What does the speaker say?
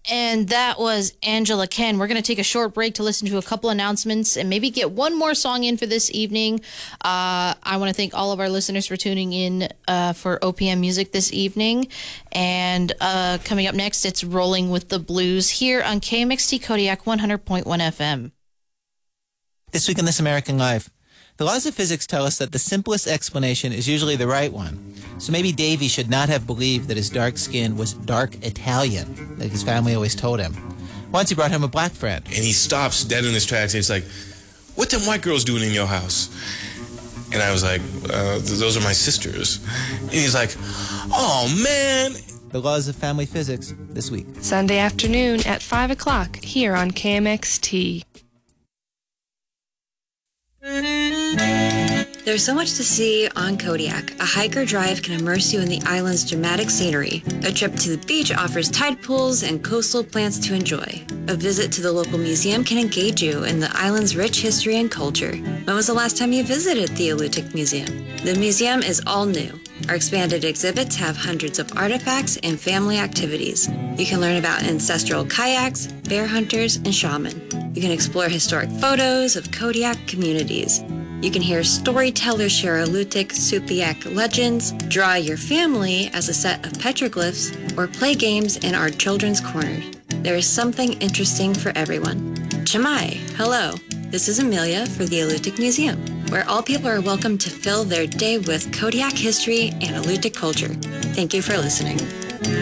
And that was Angela Ken. We're going to take a short break to listen to a couple announcements and maybe get one more song in for this evening. I want to thank all of our listeners for tuning in for OPM Music this evening. And coming up next, it's Rolling with the Blues here on KMXT Kodiak 100.1 FM. This week in This American Life, the laws of physics tell us that the simplest explanation is usually the right one. So maybe Davy should not have believed that his dark skin was dark Italian, like his family always told him. Once he brought home a black friend. And he stops dead in his tracks and he's like, "What them white girls doing in your house?" And I was like, "Those are my sisters." And he's like, "Oh, man." The laws of family physics this week. Sunday afternoon at 5 o'clock here on KMXT. There's so much to see on Kodiak. A hike or drive can immerse you in the island's dramatic scenery. A trip to the beach offers tide pools and coastal plants to enjoy. A visit to the local museum can engage you in the island's rich history and culture. When was the last time you visited the Alutiiq Museum? The museum is all new. Our expanded exhibits have hundreds of artifacts and family activities. You can learn about ancestral kayaks, bear hunters, and shaman. You can explore historic photos of Kodiak communities. You can hear storytellers share Alutiiq Supiaq legends, draw your family as a set of petroglyphs, or play games in our children's corners. There is something interesting for everyone. Chamai, hello. This is Amelia for the Alutiiq Museum, where all people are welcome to fill their day with Kodiak history and Alutiiq culture. Thank you for listening.